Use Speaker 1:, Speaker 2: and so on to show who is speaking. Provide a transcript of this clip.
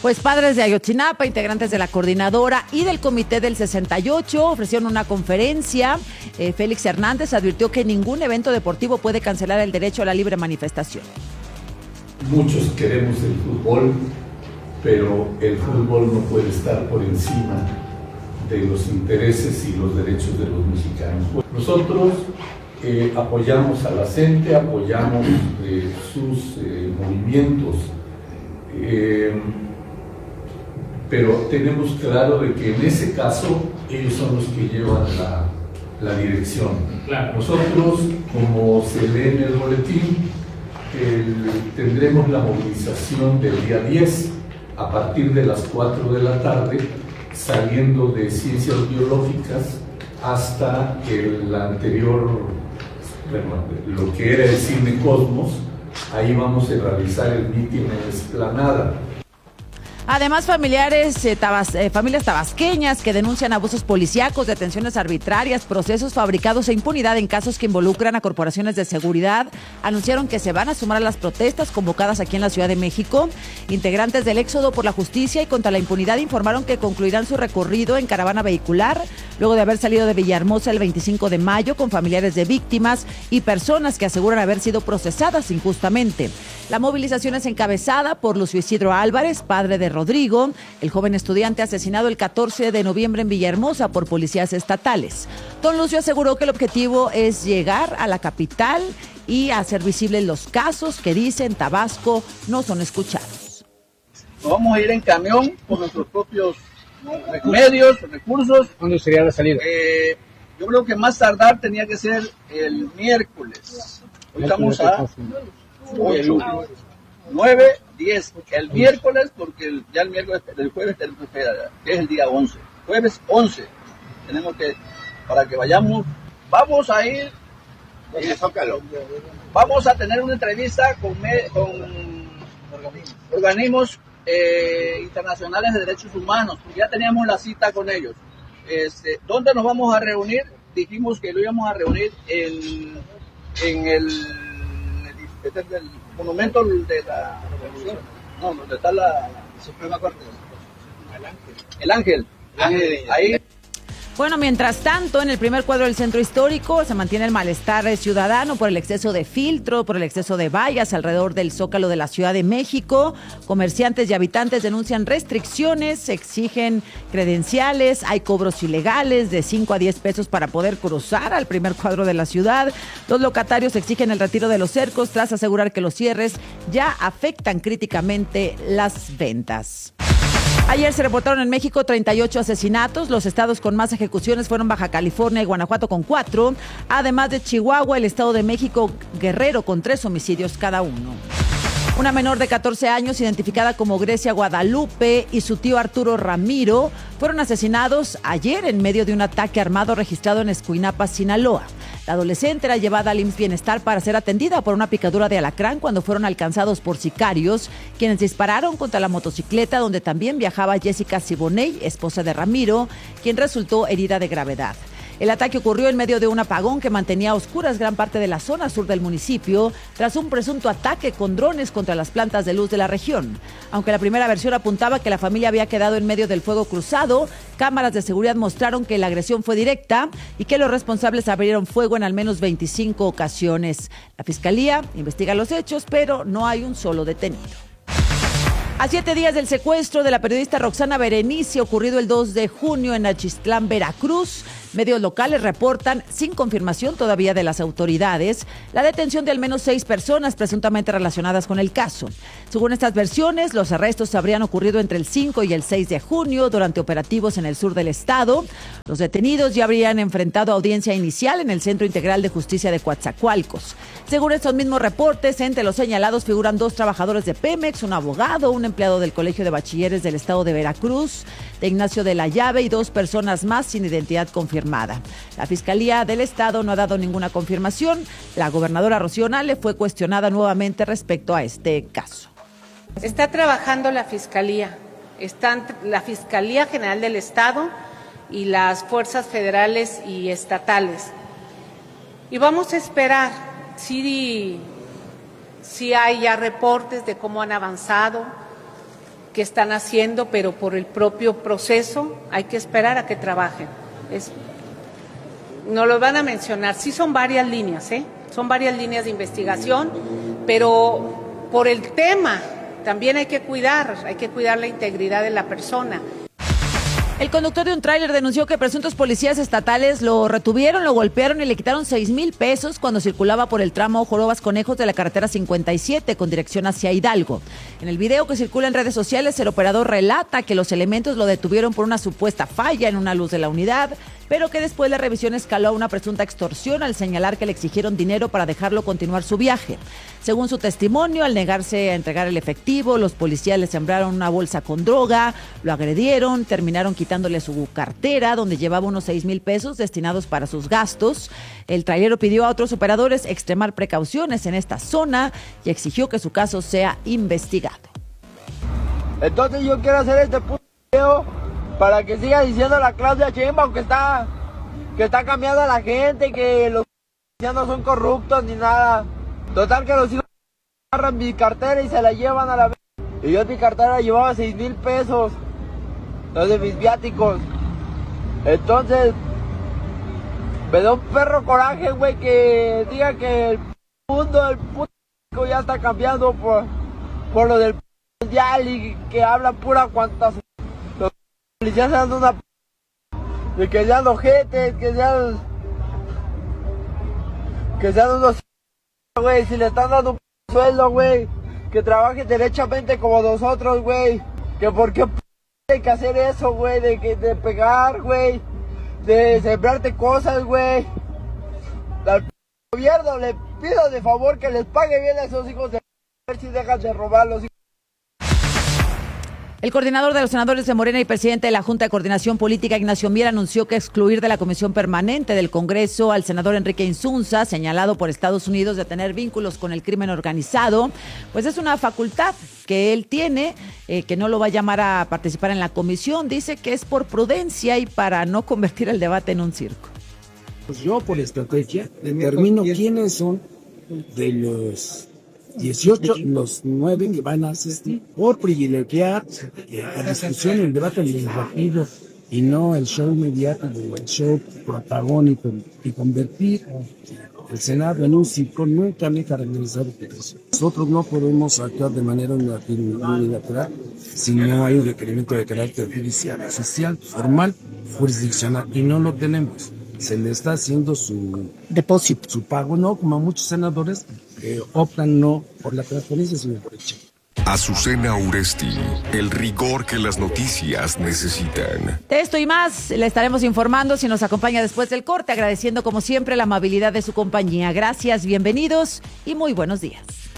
Speaker 1: Pues padres de Ayotzinapa, integrantes de la coordinadora y del comité del 68 ofrecieron una conferencia. Félix Hernández advirtió que ningún evento deportivo puede cancelar el derecho a la libre manifestación.
Speaker 2: Muchos queremos el fútbol, pero el fútbol no puede estar por encima de los intereses y los derechos de los mexicanos. Nosotros apoyamos a la gente, apoyamos sus movimientos, pero tenemos claro de que en ese caso ellos son los que llevan la dirección. Claro. Nosotros, como se lee en el boletín, tendremos la movilización del día 10 a partir de las 4 de la tarde, saliendo de Ciencias Biológicas hasta el anterior, lo que era el Cine Cosmos. Ahí vamos a realizar el mitin en la Explanada.
Speaker 1: Además, familias tabasqueñas que denuncian abusos policíacos, detenciones arbitrarias, procesos fabricados e impunidad en casos que involucran a corporaciones de seguridad, anunciaron que se van a sumar a las protestas convocadas aquí en la Ciudad de México. Integrantes del Éxodo por la Justicia y contra la Impunidad informaron que concluirán su recorrido en caravana vehicular, luego de haber salido de Villahermosa el 25 de mayo con familiares de víctimas y personas que aseguran haber sido procesadas injustamente. La movilización es encabezada por Lucio Isidro Álvarez, padre de Rodrigo, el joven estudiante asesinado el 14 de noviembre en Villahermosa por policías estatales. Don Lucio aseguró que el objetivo es llegar a la capital y hacer visibles los casos que dicen Tabasco no son escuchados.
Speaker 3: Vamos a ir en camión con nuestros propios medios, recursos.
Speaker 4: ¿Cuándo sería la salida?
Speaker 3: Yo creo que más tardar tenía que ser el miércoles. Hoy estamos a 8, 9, 10. El miércoles, porque ya el miércoles, el jueves, que es el día 11. Jueves 11. Tenemos que, para que vayamos, vamos a ir. Vamos a tener una entrevista con organismos internacionales de derechos humanos, porque ya teníamos la cita con ellos. ¿Dónde nos vamos a reunir? Dijimos que lo íbamos a reunir en el monumento de la revolución, no, donde está la Suprema Corte, el Ángel, ahí.
Speaker 1: Bueno, mientras tanto, en el primer cuadro del centro histórico se mantiene el malestar ciudadano por el exceso de filtro, por el exceso de vallas alrededor del Zócalo de la Ciudad de México. Comerciantes y habitantes denuncian restricciones, exigen credenciales, hay cobros ilegales de 5 a 10 pesos para poder cruzar al primer cuadro de la ciudad. Los locatarios exigen el retiro de los cercos tras asegurar que los cierres ya afectan críticamente las ventas. Ayer se reportaron en México 38 asesinatos. Los estados con más ejecuciones fueron Baja California y Guanajuato con 4. Además de Chihuahua, el Estado de México, Guerrero con 3 homicidios cada uno. Una menor de 14 años, identificada como Grecia Guadalupe, y su tío Arturo Ramiro fueron asesinados ayer en medio de un ataque armado registrado en Escuinapa, Sinaloa. La adolescente era llevada al IMSS Bienestar para ser atendida por una picadura de alacrán cuando fueron alcanzados por sicarios, quienes dispararon contra la motocicleta donde también viajaba Jessica Siboney, esposa de Ramiro, quien resultó herida de gravedad. El ataque ocurrió en medio de un apagón que mantenía a oscuras gran parte de la zona sur del municipio tras un presunto ataque con drones contra las plantas de luz de la región. Aunque la primera versión apuntaba que la familia había quedado en medio del fuego cruzado, cámaras de seguridad mostraron que la agresión fue directa y que los responsables abrieron fuego en al menos 25 ocasiones. La fiscalía investiga los hechos, pero no hay un solo detenido. A 7 días del secuestro de la periodista Roxana Berenice, ocurrido el 2 de junio en Achistlán, Veracruz, medios locales reportan, sin confirmación todavía de las autoridades, la detención de al menos 6 personas presuntamente relacionadas con el caso. Según estas versiones, los arrestos habrían ocurrido entre el 5 y el 6 de junio durante operativos en el sur del estado. Los detenidos ya habrían enfrentado audiencia inicial en el Centro Integral de Justicia de Coatzacoalcos. Según estos mismos reportes, entre los señalados figuran 2 trabajadores de Pemex, un abogado, un empleado del Colegio de Bachilleres del Estado de Veracruz, de Ignacio de la Llave, y 2 personas más sin identidad confirmada. La Fiscalía del Estado no ha dado ninguna confirmación. La gobernadora Rocío Nale fue cuestionada nuevamente respecto a este caso.
Speaker 5: Está trabajando la Fiscalía. Están la Fiscalía General del Estado y las fuerzas federales y estatales. Y vamos a esperar si hay ya reportes de cómo han avanzado. que están haciendo, pero por el propio proceso hay que esperar a que trabajen. No lo van a mencionar, sí son varias líneas, son varias líneas de investigación, pero por el tema también hay que cuidar la integridad de la persona.
Speaker 1: El conductor de un tráiler denunció que presuntos policías estatales lo retuvieron, lo golpearon y le quitaron 6,000 pesos cuando circulaba por el tramo Jorobas Conejos de la carretera 57 con dirección hacia Hidalgo. En el video que circula en redes sociales, el operador relata que los elementos lo detuvieron por una supuesta falla en una luz de la unidad, pero que después la revisión escaló a una presunta extorsión al señalar que le exigieron dinero para dejarlo continuar su viaje. Según su testimonio, al negarse a entregar el efectivo, los policías le sembraron una bolsa con droga, lo agredieron, terminaron quitándole su cartera, donde llevaba unos 6,000 pesos destinados para sus gastos. El trailero pidió a otros operadores extremar precauciones en esta zona y exigió que su caso sea investigado.
Speaker 4: Entonces yo quiero hacer este video para que siga diciendo la Claudia Sheinbaum que está cambiando a la gente, que los ya no son corruptos ni nada. Total que los hijos agarran mi cartera y se la llevan a la vez. Y yo en mi cartera llevaba 6,000 pesos, los de mis viáticos. Entonces, me da un perro coraje, güey, que diga que el puto ya está cambiando por lo del mundial y que hablan pura cuantas. Los policías dando una de que sean ojetes, que sean unos, güey, si le están dando un sueldo, güey, que trabaje derechamente como nosotros, güey, que por qué hay que hacer eso, güey, de pegar, güey, de sembrarte cosas, güey. Al gobierno le pido de favor que les pague bien a esos hijos de a ver si dejan de robar los hijos.
Speaker 1: El coordinador de los senadores de Morena y presidente de la Junta de Coordinación Política, Ignacio Mier, anunció que excluir de la Comisión Permanente del Congreso al senador Enrique Insunza, señalado por Estados Unidos de tener vínculos con el crimen organizado, pues es una facultad que él tiene, que no lo va a llamar a participar en la comisión. Dice que es por prudencia y para no convertir el debate en un circo.
Speaker 6: Pues yo, por estrategia, determino quiénes son de los 18, los 9 que van a asistir, por privilegiar la discusión y el debate legislativo y no el show mediático, el show protagónico, y convertir el Senado en un circo. Nunca me he caracterizado por eso. Nosotros no podemos actuar de manera unilateral si no hay un requerimiento de carácter judicial, social, formal, jurisdiccional, y no lo tenemos. Se le está haciendo su depósito, su pago, no como a muchos senadores que optan no por la transparencia, sino por el cheque.
Speaker 7: Azucena Uresti, el rigor que las noticias necesitan.
Speaker 1: De esto y más le estaremos informando si nos acompaña después del corte, agradeciendo como siempre la amabilidad de su compañía. Gracias, bienvenidos y muy buenos días.